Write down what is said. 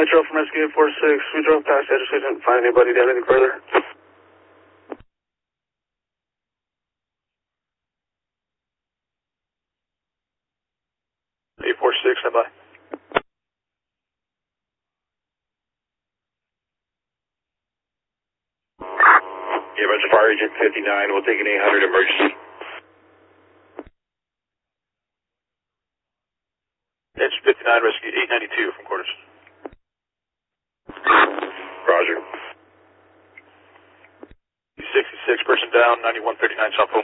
Metro from Rescue 846. We drove past. I just couldn't find anybody. Did anything further? 846, stand by. Yeah, Roger, Fire Agent 59. We'll take an 800 emergency. Agent 59, Rescue 892 from quarters. Roger. 66, person down, 9139 South Boulevard.